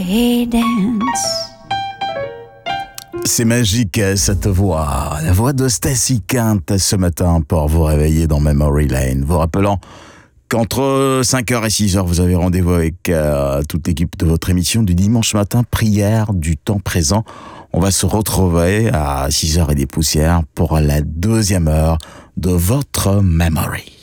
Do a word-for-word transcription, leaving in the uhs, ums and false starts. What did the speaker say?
way dance. C'est magique cette voix, la voix de Stacy Kent ce matin pour vous réveiller dans Memory Lane, vous rappelant qu'entre cinq heures et six heures, vous avez rendez-vous avec euh, toute l'équipe de votre émission du dimanche matin, prière du temps présent. On va se retrouver à six heures et des poussières pour la deuxième heure de votre Memory.